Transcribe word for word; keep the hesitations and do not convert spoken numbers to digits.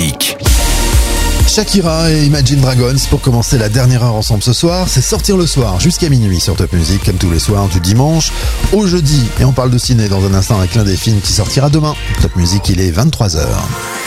Music. Shakira et Imagine Dragons pour commencer la dernière heure ensemble ce soir. C'est Sortir le soir jusqu'à minuit sur Top Music, comme tous les soirs du dimanche au jeudi. Et on parle de ciné dans un instant avec l'un des films qui sortira demain. Top Music, il est vingt-trois heures.